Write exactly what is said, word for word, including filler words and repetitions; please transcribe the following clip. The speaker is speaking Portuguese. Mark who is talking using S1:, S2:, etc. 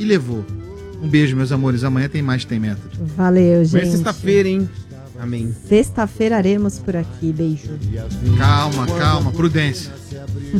S1: e levou. Um beijo, meus amores. Amanhã tem mais Tem Método.
S2: Valeu, gente.
S3: Amanhã é sexta-feira, hein? Amém.
S2: Sexta-feira aremos por aqui. Beijo.
S1: Calma, calma. Prudência.